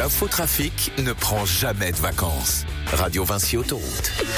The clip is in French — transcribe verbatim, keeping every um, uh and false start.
L'infotrafic ne prend jamais de vacances. Radio Vinci Autoroute.